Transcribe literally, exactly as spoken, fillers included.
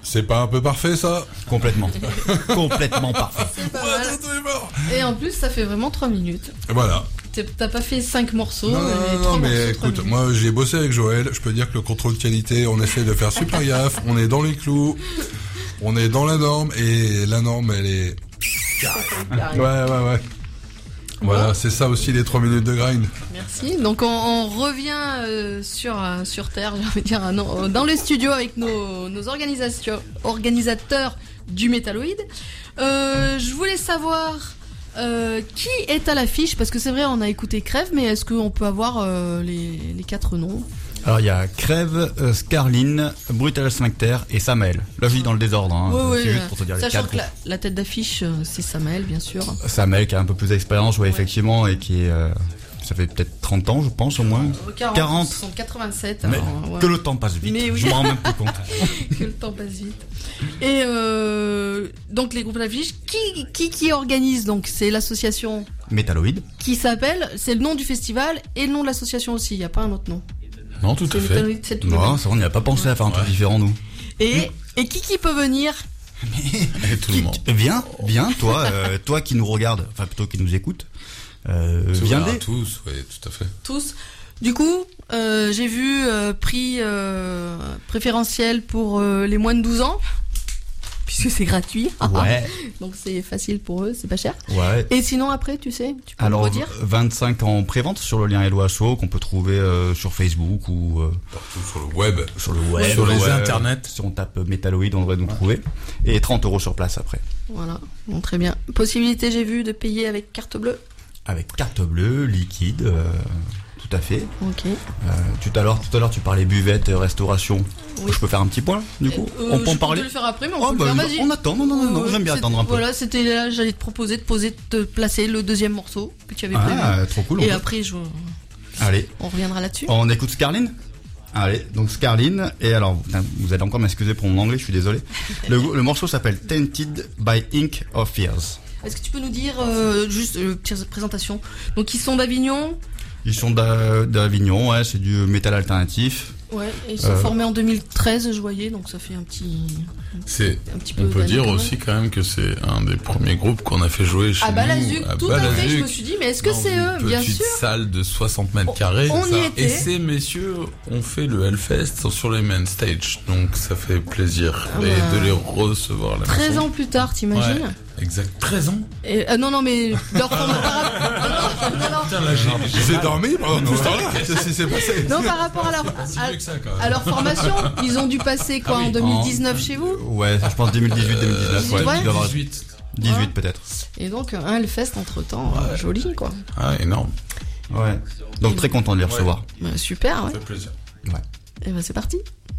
C'est pas un peu parfait ça? Complètement. Complètement parfait. C'est pas mal. Et en plus, ça fait vraiment trois minutes. Voilà. T'as pas fait cinq morceaux. Non, non, non, mais écoute, moi j'ai bossé avec Joël, je peux dire que le contrôle qualité, on essaie de faire super gaffe, on est dans les clous, on est dans la norme, et la norme elle est... Ouais, ouais, ouais. Voilà, c'est ça aussi les trois minutes de grind. Merci. Donc on, on revient euh, sur, euh, sur Terre, j'ai envie de dire, euh, non, dans les studios avec nos, nos organisations, organisateurs du Métalloïd. Euh, je voulais savoir euh, qui est à l'affiche, parce que c'est vrai, on a écouté Crève, mais est-ce qu'on peut avoir euh, les, les quatre noms? Alors il y a Crève, euh, Scarline, Brutal Sphincter et Samael. Là je dis dans le désordre, hein. Oui, c'est oui, juste pour te dire les sachant quatre. que la, la tête d'affiche, euh, c'est Samael, bien sûr. Samael qui a un peu plus d'expérience, ouais, Ouais. effectivement, et qui est... Euh, ça fait peut-être trente ans, je pense, au moins. quarante. quarante. Ils sont quatre-vingt-sept. Mais alors, ouais. que le temps passe vite, Mais oui. je m'en rends même plus compte. Que le temps passe vite. Et euh, donc les groupes d'affiches, qui, qui qui organise? Donc c'est l'association Métalloïd. qui s'appelle, c'est le nom du festival et le nom de l'association aussi. Il y a pas un autre nom. Non, tout C'est à fait. Métalloïd, c'est tout le Non, même. ça on n'y a pas pensé à faire un truc Ouais. différent, nous. Et et qui qui peut venir? Et tout le monde. Viens, viens, toi, euh, toi qui nous regarde, enfin plutôt qui nous écoute. Euh, C'est viens ouvert à des. tous, oui, tout à fait. Tous. Du coup, euh, j'ai vu euh, prix euh, préférentiel pour euh, les moins de douze ans, puisque c'est gratuit. Ouais, Donc c'est facile pour eux, c'est pas cher. ouais. Et sinon après, tu sais, tu peux Alors, me redire? vingt-cinq en pré-vente sur le lien Hello Asso qu'on peut trouver euh, sur Facebook ou euh, Partout sur le web. sur le web, Sur les ouais. internets. Si on tape Métalloïd, on devrait nous trouver. Et trente euros sur place après. Voilà, bon, très bien. Possibilité, j'ai vu, de payer avec carte bleue. Avec carte bleue, liquide, euh, tout à fait. Ok. Euh, tout à l'heure, tout à l'heure, tu parlais buvette, euh, restauration. Oui. Je peux faire un petit point, du coup. Euh, on peut je en parler. peux le faire après, mais on Oh, peut bah, le faire, vas-y. on attend, non, non, non, non, Euh, j'aime bien c'est- attendre un peu. Voilà, c'était là, j'allais te proposer de poser, de placer le deuxième morceau que tu avais prévu. Ah, trop cool. on Et peut- après, je, Allez, on reviendra là-dessus. on écoute Scarline. Allez, donc Scarline. Et alors, putain, vous allez encore m'excuser pour mon anglais, je suis désolé. Le, le morceau s'appelle Tainted by Ink of Fears. Est-ce que tu peux nous dire, euh, juste, euh, petite présentation. Donc, ils sont d'Avignon. Ils sont d'A- d'Avignon, ouais, c'est du métal alternatif. Ouais, et ils sont Euh. formés en deux mille treize, je voyais, donc ça fait un petit, C'est, un petit peu on peut d'années dire quand même. aussi quand même que c'est un des premiers groupes qu'on a fait jouer chez À nous. Balazuc, à tout à fait, je Balazuc, me suis dit, mais est-ce que dans c'est une eux? Bien petite sûr. salle de soixante mètres On- carrés. on y ça. était. Et ces messieurs ont fait le Hellfest sur les main stage. Donc ça fait plaisir Ah et bah. de les recevoir là. treize ans plus tard, t'imagines? Ouais, exact. treize ans. Et, euh, non, non, mais leur forme par rapport- non, non, Putain, là, j'ai, J'ai dormi pendant tout ce temps-là. Qu'est-ce qui s'est passé? non, par rapport à leur, Si à, mieux que ça, quand même. à leur formation, ils ont dû passer quoi Ah oui, en deux mille dix-neuf chez vous? Ouais, je pense deux mille dix-huit deux mille dix-neuf, ouais. Ouais. il doit y avoir dix-huit. dix-huit peut-être. Et donc, un Hellfest entre temps, joli quoi. Ah, énorme. Ouais. Donc très content de les recevoir. Bah, super, ouais. Ça fait plaisir. Ouais. Et ben c'est parti.